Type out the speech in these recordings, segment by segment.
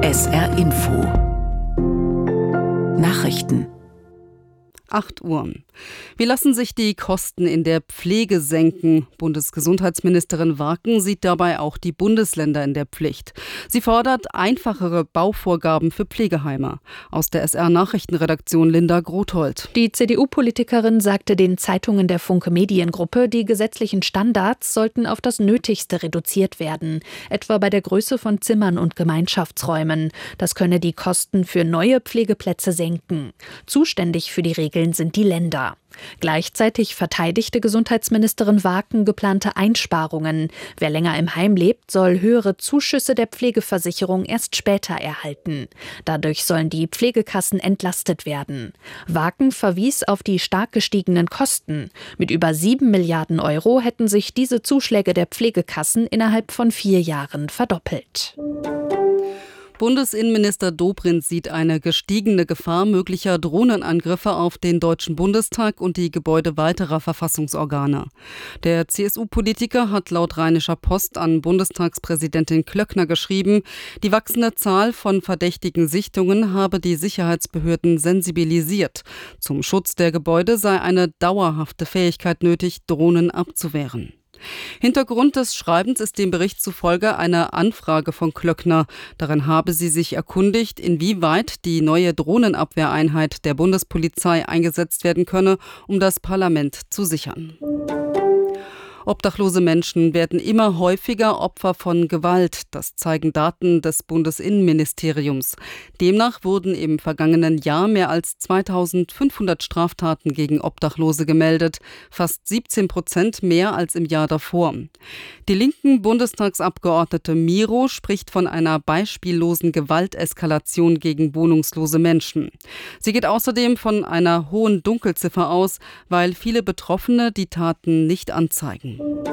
SR Info Nachrichten 8 Uhr. Wie lassen sich die Kosten in der Pflege senken? Bundesgesundheitsministerin Waken sieht dabei auch die Bundesländer in der Pflicht. Sie fordert einfachere Bauvorgaben für Pflegeheime. Aus der SR-Nachrichtenredaktion Linda Grothold. Die CDU-Politikerin sagte den Zeitungen der Funke Mediengruppe, die gesetzlichen Standards sollten auf das Nötigste reduziert werden, etwa bei der Größe von Zimmern und Gemeinschaftsräumen. Das könne die Kosten für neue Pflegeplätze senken. Zuständig für die Regeln sind die Länder. Gleichzeitig verteidigte Gesundheitsministerin Waken geplante Einsparungen. Wer länger im Heim lebt, soll höhere Zuschüsse der Pflegeversicherung erst später erhalten. Dadurch sollen die Pflegekassen entlastet werden. Waken verwies auf die stark gestiegenen Kosten. Mit über 7 Milliarden Euro hätten sich diese Zuschläge der Pflegekassen innerhalb von 4 Jahren verdoppelt. Bundesinnenminister Dobrindt sieht eine gestiegene Gefahr möglicher Drohnenangriffe auf den Deutschen Bundestag und die Gebäude weiterer Verfassungsorgane. Der CSU-Politiker hat laut Rheinischer Post an Bundestagspräsidentin Klöckner geschrieben, die wachsende Zahl von verdächtigen Sichtungen habe die Sicherheitsbehörden sensibilisiert. Zum Schutz der Gebäude sei eine dauerhafte Fähigkeit nötig, Drohnen abzuwehren. Hintergrund des Schreibens ist dem Bericht zufolge eine Anfrage von Klöckner. Darin habe sie sich erkundigt, inwieweit die neue Drohnenabwehreinheit der Bundespolizei eingesetzt werden könne, um das Parlament zu sichern. Obdachlose Menschen werden immer häufiger Opfer von Gewalt. Das zeigen Daten des Bundesinnenministeriums. Demnach wurden im vergangenen Jahr mehr als 2500 Straftaten gegen Obdachlose gemeldet, fast 17% mehr als im Jahr davor. Die linken Bundestagsabgeordnete Miro spricht von einer beispiellosen Gewalteskalation gegen wohnungslose Menschen. Sie geht außerdem von einer hohen Dunkelziffer aus, weil viele Betroffene die Taten nicht anzeigen.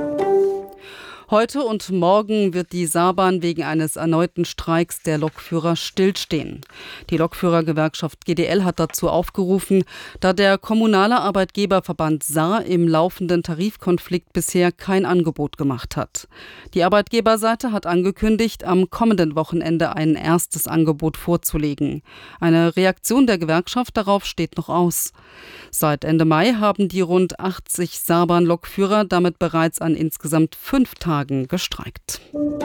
Heute und morgen wird die Saarbahn wegen eines erneuten Streiks der Lokführer stillstehen. Die Lokführergewerkschaft GDL hat dazu aufgerufen, da der kommunale Arbeitgeberverband Saar im laufenden Tarifkonflikt bisher kein Angebot gemacht hat. Die Arbeitgeberseite hat angekündigt, am kommenden Wochenende ein erstes Angebot vorzulegen. Eine Reaktion der Gewerkschaft darauf steht noch aus. Seit Ende Mai haben die rund 80 Saarbahn-Lokführer damit bereits an insgesamt 5 Tagen gestreikt.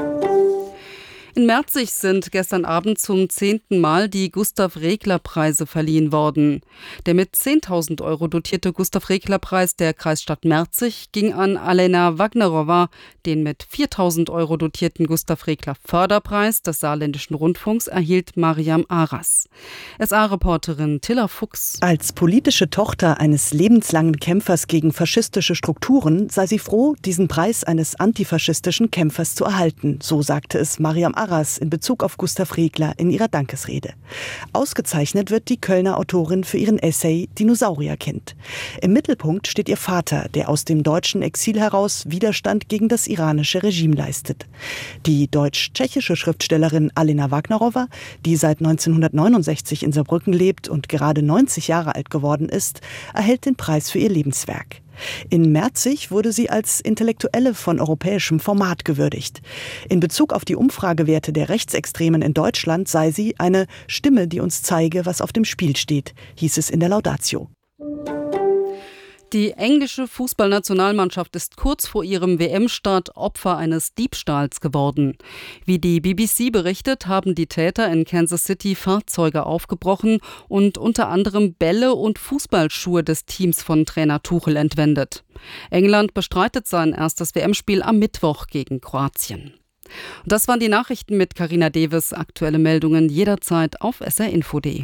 In Merzig sind gestern Abend zum 10. Mal die Gustav-Regler-Preise verliehen worden. Der mit 10.000 Euro dotierte Gustav-Regler-Preis der Kreisstadt Merzig ging an Alena Wagnerowa. Den mit 4.000 Euro dotierten Gustav-Regler-Förderpreis des Saarländischen Rundfunks erhielt Mariam Aras. SA-Reporterin Tilla Fuchs. Als politische Tochter eines lebenslangen Kämpfers gegen faschistische Strukturen sei sie froh, diesen Preis eines antifaschistischen Kämpfers zu erhalten, so sagte es Mariam Aras in Bezug auf Gustav Regler in ihrer Dankesrede. Ausgezeichnet wird die Kölner Autorin für ihren Essay Dinosaurierkind. Im Mittelpunkt steht ihr Vater, der aus dem deutschen Exil heraus Widerstand gegen das iranische Regime leistet. Die deutsch-tschechische Schriftstellerin Alena Wagnerowa, die seit 1969 in Saarbrücken lebt und gerade 90 Jahre alt geworden ist, erhält den Preis für ihr Lebenswerk. In Merzig wurde sie als Intellektuelle von europäischem Format gewürdigt. In Bezug auf die Umfragewerte der Rechtsextremen in Deutschland sei sie eine Stimme, die uns zeige, was auf dem Spiel steht, hieß es in der Laudatio. Die englische Fußballnationalmannschaft ist kurz vor ihrem WM-Start Opfer eines Diebstahls geworden. Wie die BBC berichtet, haben die Täter in Kansas City Fahrzeuge aufgebrochen und unter anderem Bälle und Fußballschuhe des Teams von Trainer Tuchel entwendet. England bestreitet sein erstes WM-Spiel am Mittwoch gegen Kroatien. Und das waren die Nachrichten mit Carina Deves. Aktuelle Meldungen jederzeit auf srinfo.de.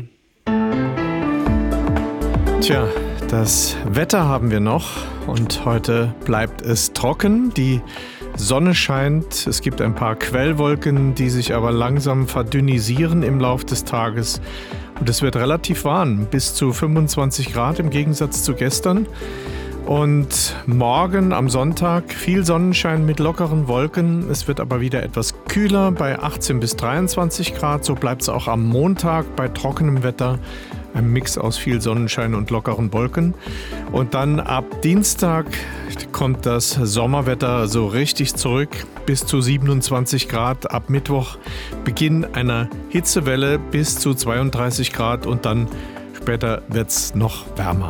Tja, das Wetter haben wir noch und heute bleibt es trocken. Die Sonne scheint, es gibt ein paar Quellwolken, die sich aber langsam verdünnisieren im Laufe des Tages. Und es wird relativ warm, bis zu 25 Grad im Gegensatz zu gestern. Und morgen am Sonntag viel Sonnenschein mit lockeren Wolken. Es wird aber wieder etwas kühler bei 18 bis 23 Grad. So bleibt es auch am Montag bei trockenem Wetter. Ein Mix aus viel Sonnenschein und lockeren Wolken. Und dann ab Dienstag kommt das Sommerwetter so richtig zurück. Bis zu 27 Grad ab Mittwoch. Beginn einer Hitzewelle bis zu 32 Grad und dann später wird es noch wärmer.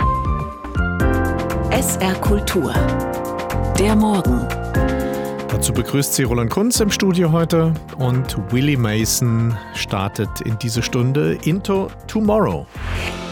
SR Kultur. Der Morgen. Dazu begrüßt sie Roland Kunz im Studio heute und Willie Mason startet in diese Stunde Into Tomorrow.